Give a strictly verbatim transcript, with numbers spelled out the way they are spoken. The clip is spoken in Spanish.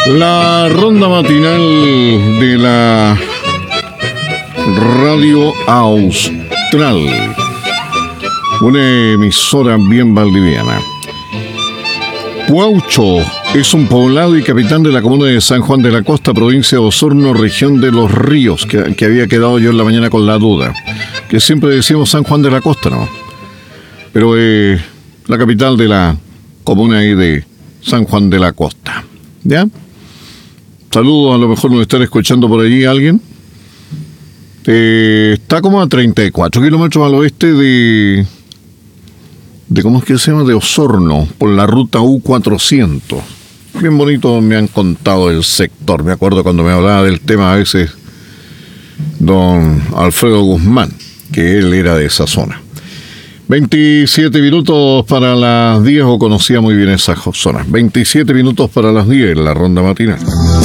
La ronda matinal de la Radio Austral, una emisora bien valdiviana. Huaucho es un poblado y capitán de la comuna de San Juan de la Costa, provincia de Osorno, región de Los Ríos, que, que había quedado yo en la mañana con la duda, que siempre decimos San Juan de la Costa, ¿no? Pero eh, la capital de la comuna ahí de San Juan de la Costa, ¿ya? Saludos, a lo mejor nos están escuchando por allí alguien. Eh, está como a treinta y cuatro kilómetros al oeste de... de ¿cómo es que se llama? De Osorno, por la ruta U cuatrocientos. Bien bonito me han contado el sector. Me acuerdo cuando me hablaba del tema a veces don Alfredo Guzmán, que él era de esa zona. veintisiete minutos para las diez, o conocía muy bien esa zona. veintisiete minutos para las diez, la ronda matinal.